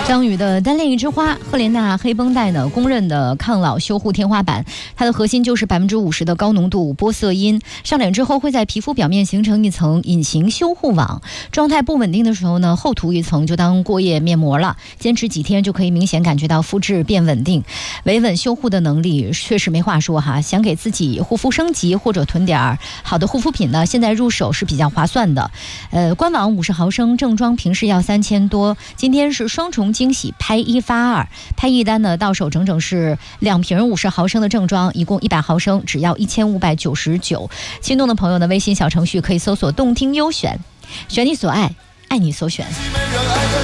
张宇的单恋一枝花，赫莲娜黑绷带呢，公认的抗老修护天花板。它的核心就是50%的高浓度玻色因，上脸之后会在皮肤表面形成一层隐形修护网。状态不稳定的时候呢，厚涂一层就当过夜面膜了，坚持几天就可以明显感觉到肤质变稳定。维稳修护的能力确实没话说哈。想给自己护肤升级或者囤点好的护肤品呢，现在入手是比较划算的。官网50毫升正装平时要3000多，今天是双重惊喜，拍1发2，拍一单呢到手整整是2瓶50毫升的正装，一共100毫升，只要1599。心动的朋友呢，微信小程序可以搜索动听优选，选你所爱，爱你所选。